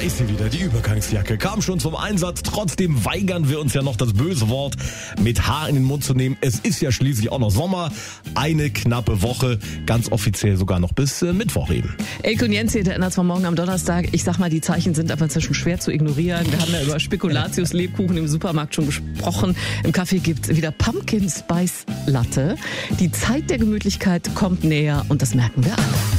ist sie wieder, die Übergangsjacke. Kam schon zum Einsatz, trotzdem weigern wir uns ja noch das böse Wort mit Haar in den Mund zu nehmen. Es ist ja schließlich auch noch Sommer. Eine knappe Woche, ganz offiziell sogar noch bis Mittwoch eben. Elke und Jens hier, der ändert von morgen am Donnerstag. Ich sag mal, die Zeichen sind aber inzwischen schwer zu ignorieren. Wir haben ja über Spekulatius-Lebkuchen im Supermarkt schon gesprochen. Im Kaffee gibt's wieder Pumpkin Spice Latte. Die Zeit der Gemütlichkeit kommt näher und das merken wir alle.